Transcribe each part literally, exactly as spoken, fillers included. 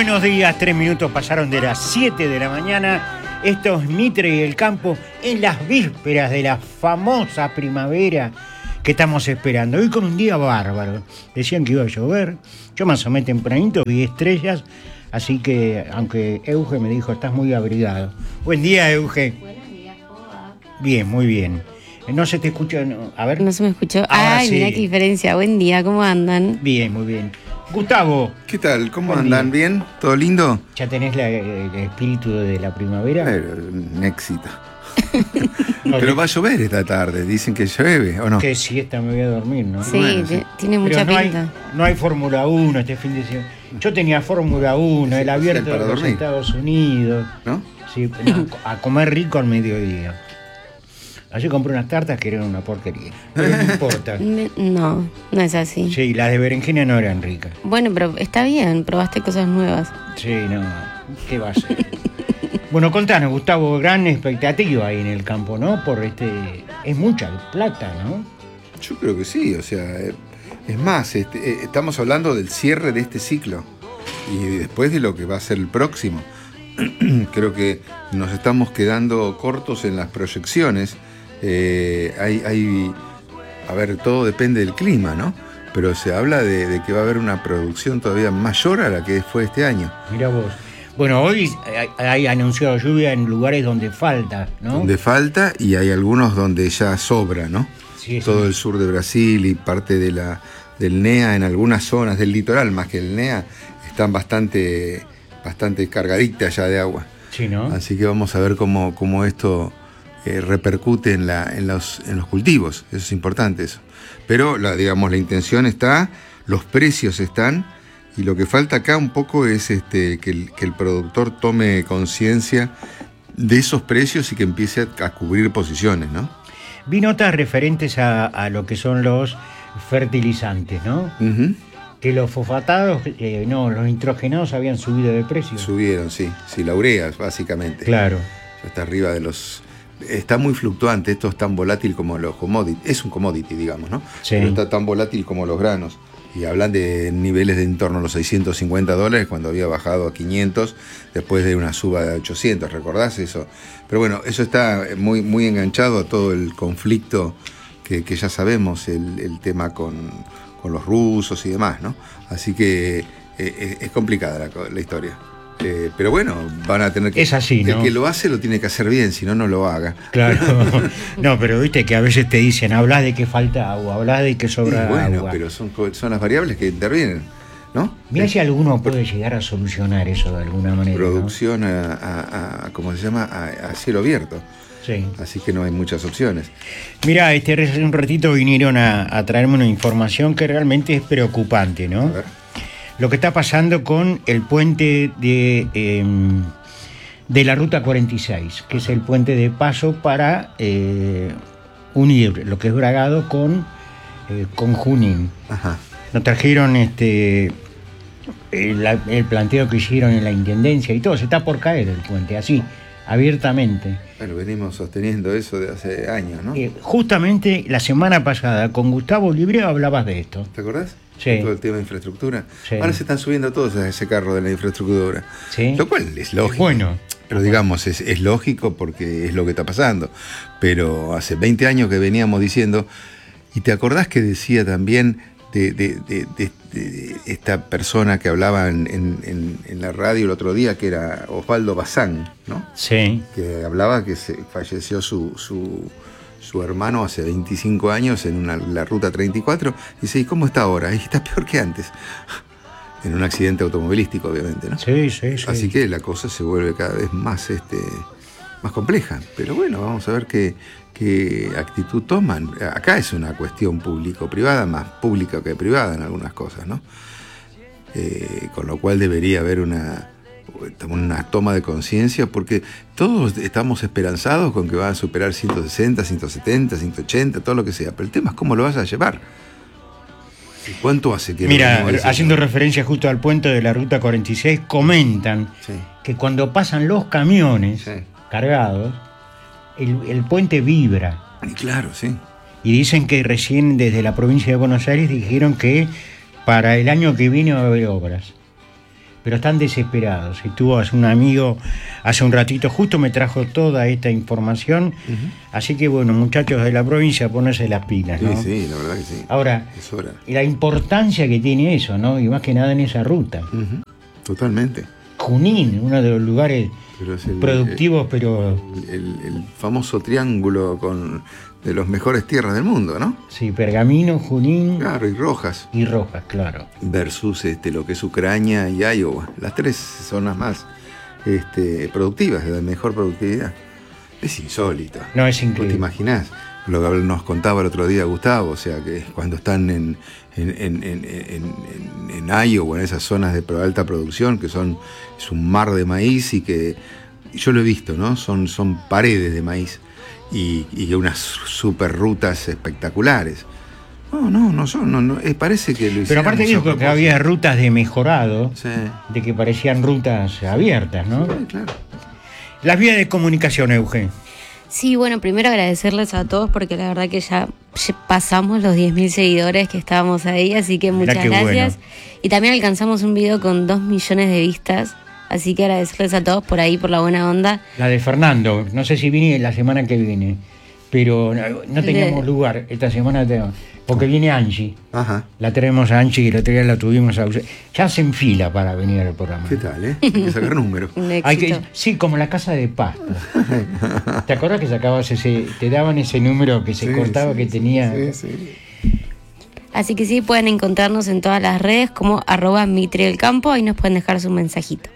Buenos días, tres minutos pasaron de las siete de la mañana. Esto es Mitre y el Campo en las vísperas de la famosa primavera que estamos esperando. Hoy con un día bárbaro. Decían que iba a llover. Yo más o menos tempranito vi estrellas. Así que, aunque Euge me dijo, estás muy abrigado. Buen día, Euge. Buenos días, ¿cómo va? Bien, muy bien. No se te escucha, no. A ver. No se me escuchó. Ahora Ay, sí. Mirá qué diferencia. Buen día, ¿cómo andan? Bien, muy bien. Gustavo. ¿Qué tal? ¿Cómo Buen andan? día. ¿Bien? ¿Todo lindo? ¿Ya tenés la- el espíritu de la primavera? Pero, un éxito. No, Pero va a llover esta tarde, dicen que llueve, ¿o no? Qué siesta, me voy a dormir, ¿no? Sí, bueno, te- sí. tiene Pero mucha no hay, pinta. no hay Fórmula uno este fin de semana. Yo tenía Fórmula uno, el abierto para de los dormir. Estados Unidos. ¿No? Sí, no, a comer rico al mediodía. Ayer compré unas tartas que eran una porquería. Pero no importa. Me- No, no es así. Sí, las de berenjena no eran ricas. Bueno, pero está bien, probaste cosas nuevas. Sí, no. ¿Qué va a ser? Bueno, contanos, Gustavo, gran expectativa ahí en el campo, ¿no? Por este. Es mucha plata, ¿no? Yo creo que sí, o sea, eh, es más, este, eh, estamos hablando del cierre de este ciclo y después de lo que va a ser el próximo. Creo que nos estamos quedando cortos en las proyecciones. Eh, hay, hay, a ver, todo depende del clima, ¿no? Pero se habla de, de que va a haber una producción todavía mayor a la que fue este año. Mira vos. Bueno, hoy hay, hay anunciado lluvia en lugares donde falta, ¿no? Donde falta y hay algunos donde ya sobra, ¿no? Sí, sí. Todo el sur de Brasil y parte de la, del N E A en algunas zonas del litoral, más que el N E A, están bastante, bastante cargaditas ya de agua. Sí, ¿no? Así que vamos a ver cómo, cómo esto eh, repercute en, la, en, los, en los cultivos. Eso es importante, eso. Pero, la, digamos, la intención está, los precios están, y lo que falta acá un poco es este, que, el, que el productor tome conciencia de esos precios y que empiece a, a cubrir posiciones, ¿no? Vi notas referentes a, a lo que son los fertilizantes, ¿no? Uh-huh. Que los fosfatados, eh, no, los nitrogenados habían subido de precio. Subieron, sí. Sí, la urea, básicamente. Claro. Ya está arriba de los... Está muy fluctuante, esto es tan volátil como los commodities. Es un commodity, digamos, ¿no? Sí. Pero está tan volátil como los granos. Y hablan de niveles de en torno a los seiscientos cincuenta dólares cuando había bajado a quinientos después de una suba de ochocientos, ¿recordás eso? Pero bueno, eso está muy, muy enganchado a todo el conflicto que, que ya sabemos, el, el tema con, con los rusos y demás, ¿no? Así que eh, es complicada la, la historia. Eh, pero bueno, van a tener que... Es así, ¿no? El que lo hace lo tiene que hacer bien, si no, no lo haga. Claro. No, pero viste que a veces te dicen, hablas de que falta agua, hablas de que sobra Y bueno, agua. pero son, co- son las variables que intervienen, ¿no? Mira si alguno puede llegar a solucionar eso de alguna manera. Producción a, a, a- ¿cómo se llama? A, a cielo abierto. ¿no? Sí. Así que no hay muchas opciones. Mira, este, hace un ratito vinieron a, a traerme una información que realmente es preocupante, A ¿no? ver. Lo que está pasando con el puente de, eh, de la Ruta cuarenta y seis, que es el puente de paso para eh, unir lo que es Bragado con, eh, con Junín. Ajá. Nos trajeron este el, el planteo que hicieron en la Intendencia y todo, se está por caer el puente, así, abiertamente. Bueno, venimos sosteniendo eso de hace años, ¿no? Eh, justamente la semana pasada con Gustavo Libre hablabas de esto. ¿Te acordás? Sí. Todo el tema de infraestructura. Sí. Ahora se están subiendo todos a ese carro de la infraestructura. Sí. Lo cual es lógico. Bueno. Pero digamos, es, es lógico porque es lo que está pasando. Pero hace veinte años que veníamos diciendo, y te acordás que decía también de, de, de, de- de esta persona que hablaba en, en- en- en la radio el otro día, que era Osvaldo Bazán, ¿no? Sí. Que hablaba que se falleció su, su, su hermano hace veinticinco años en una, la ruta treinta y cuatro. Dice, ¿y cómo está ahora? Y está peor que antes. En un accidente automovilístico, obviamente, ¿no? Sí, sí, sí. Así que la cosa se vuelve cada vez más, este, más compleja. Pero bueno, vamos a ver qué, qué actitud toman. Acá es una cuestión público-privada, más pública que privada en algunas cosas, ¿no? Eh, con lo cual debería haber una, una toma de conciencia, porque todos estamos esperanzados con que van a superar ciento sesenta, ciento setenta, ciento ochenta, todo lo que sea. Pero el tema es cómo lo vas a llevar. ¿Y cuánto hace que... Mira, no venimos diciendo? haciendo referencia justo al puente de la Ruta cuarenta y seis, comentan Sí. que cuando pasan los camiones Sí. cargados, el, el puente vibra. Y claro, sí. Y dicen que recién desde la provincia de Buenos Aires dijeron que para el año que viene va a haber obras. pero están desesperados. Estuvo un amigo hace un ratito, justo me trajo toda esta información. Uh-huh. Así que bueno, muchachos de la provincia, ponerse las pilas, ¿no? Sí, sí, la verdad que sí. Ahora, es hora. Y la importancia que tiene eso, ¿no? Y más que nada en esa ruta. Uh-huh. Totalmente. Junín, uno de los lugares pero es el, productivos, el, pero... El, el famoso triángulo con de los mejores tierras del mundo, ¿no? Sí, Pergamino, Junín... Claro, y Rojas. Y Rojas, claro. Versus este, lo que es Ucrania y Iowa. Las tres zonas más este, productivas, de mejor productividad. Es insólito. No, es increíble. ¿No te imaginás? Lo que nos contaba el otro día Gustavo, o sea, que cuando están en, en, en, en, en, en Iowa, en esas zonas de alta producción, que son es un mar de maíz y que, yo lo he visto, ¿no? Son, son paredes de maíz y, y unas super rutas espectaculares. No, no, no son, no, no, eh, parece que lo hicieron. Pero aparte dijo que había rutas de mejorado, sí. De que parecían rutas abiertas, ¿no? Sí, claro. Las vías de comunicación, Eugen. Sí, bueno, primero agradecerles a todos porque la verdad que ya pasamos los diez mil seguidores que estábamos ahí, así que muchas gracias. Bueno. Y también alcanzamos un video con dos millones de vistas, así que agradecerles a todos por ahí, por la buena onda. La de Fernando, no sé si viene la semana que viene, pero no, no teníamos de... lugar esta semana, porque viene Angie. Ajá. La tenemos a Angie, que el otro día la tuvimos a... Ya se enfila para venir al programa. ¿Qué tal, eh? Hay que sacar números. Hay que, sí, como la casa de pasto. ¿Te acuerdas que sacabas ese, te daban ese número que se sí, cortaba, sí, que tenía? Sí, sí. Así que sí, pueden encontrarnos en todas las redes como arroba Mitre del Campo, ahí nos pueden dejar su mensajito.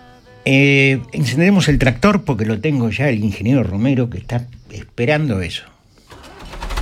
Eh, encendemos el tractor porque lo tengo ya el ingeniero Romero que está esperando eso.